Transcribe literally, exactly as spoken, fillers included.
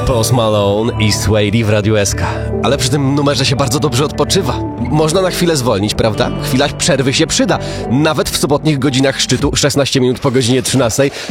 Post Malone i Sway w Radiu S K. Ale przy tym numerze się bardzo dobrze odpoczywa. Można na chwilę zwolnić, prawda? Chwila przerwy się przyda. Nawet w sobotnich godzinach szczytu, szesnaście minut po godzinie trzynastej.